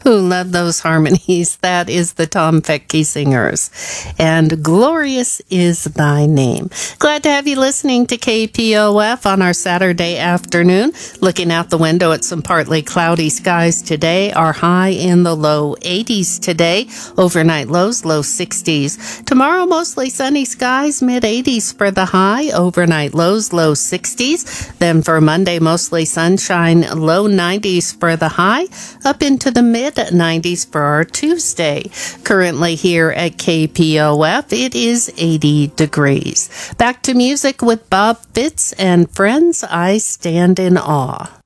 Who love those harmonies. That is the Tom Fettke Singers. And Glorious is Thy Name. Glad to have you listening to KPOF on our Saturday afternoon. Looking out the window at some partly cloudy skies today. Our high in the low 80s today. Overnight lows, low 60s. Tomorrow, mostly sunny skies, mid 80s for the high. Overnight lows, low 60s. Then for Monday, mostly sunshine, low 90s for the high. Up into the mid-90s for our Tuesday. Currently here at KPOF, it is 80 degrees. Back to music with Bob Fitts and Friends, I Stand in Awe.